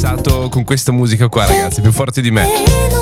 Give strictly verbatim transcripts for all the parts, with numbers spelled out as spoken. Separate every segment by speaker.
Speaker 1: pensato con questa musica qua, ragazzi, più forte di me.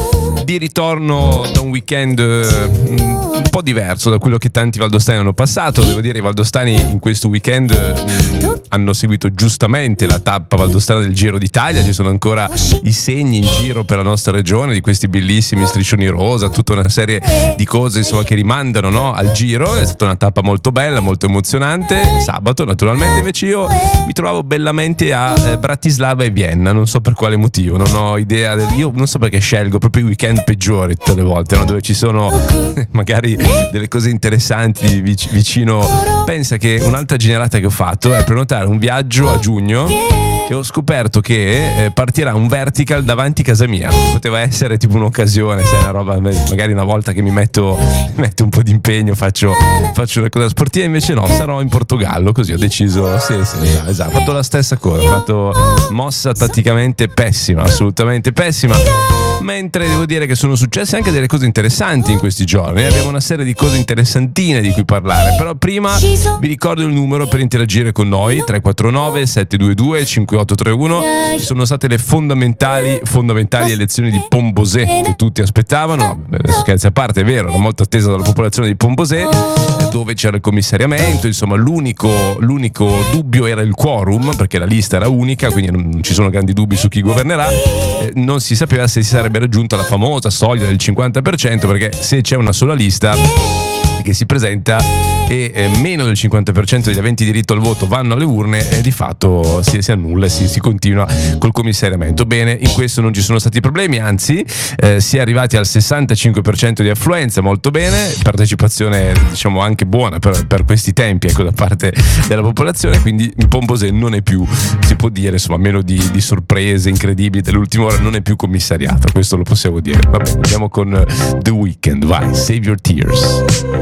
Speaker 1: Di ritorno da un weekend uh, un po' diverso da quello che tanti valdostani hanno passato. Devo dire, i valdostani in questo weekend uh, hanno seguito giustamente la tappa valdostana del Giro d'Italia. Ci sono ancora i segni in giro per la nostra regione di questi bellissimi striscioni rosa, tutta una serie di cose insomma che rimandano, no, al Giro. È stata una tappa molto bella, molto emozionante. Sabato naturalmente invece io mi trovavo bellamente a eh, Bratislava e Vienna, non so per quale motivo, non ho idea del... io non so perché scelgo proprio i weekend peggiori tutte le volte, no? Dove ci sono magari delle cose interessanti vic- vicino. Pensa che un'altra generata che ho fatto è prenotare un viaggio a giugno e ho scoperto che eh, partirà un vertical davanti a casa mia. Poteva essere tipo un'occasione, sai, una roba, magari una volta che mi metto, metto un po' di impegno, faccio, faccio una cosa sportiva. Invece no, sarò in Portogallo, così ho deciso. Sì, sì, esatto, ho fatto la stessa cosa, ho fatto mossa tatticamente pessima, assolutamente pessima. Mentre devo dire che sono successe anche delle cose interessanti in questi giorni. Abbiamo una serie di cose interessantine di cui parlare. Però prima vi ricordo il numero per interagire con noi: tre quattro nove sette due due cinque otto tre uno. Ci sono state le fondamentali fondamentali elezioni di Pombosé che tutti aspettavano. Scherzi a parte, è vero, era molto attesa dalla popolazione di Pombosé, dove c'era il commissariamento. Insomma, l'unico, l'unico dubbio era il quorum, perché la lista era unica, quindi non ci sono grandi dubbi su chi governerà. Eh, non si sapeva se si sarebbe raggiunta la famosa soglia del cinquanta per cento, perché se c'è una sola lista che si presenta e eh, meno del cinquanta per cento degli aventi diritto al voto vanno alle urne, e di fatto si, si annulla e si, si continua col commissariamento. Bene, in questo non ci sono stati problemi, anzi eh, si è arrivati al sessantacinque per cento di affluenza, molto bene, partecipazione diciamo anche buona per, per questi tempi, ecco, da parte della popolazione. Quindi in Pombosé non è più, si può dire, insomma, meno di, di sorprese incredibili dell'ultima ora, non è più commissariato, questo lo possiamo dire. Vabbè, andiamo con The Weeknd, vai, Save Your Tears.